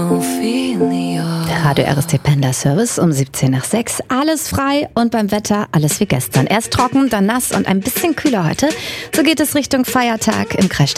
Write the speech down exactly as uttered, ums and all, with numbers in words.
Der Radio R S T Pendler-Service um siebzehn nach sechs. Alles frei und beim Wetter alles wie gestern. Erst trocken, dann nass und ein bisschen kühler heute. So geht es Richtung Feiertag im Kreis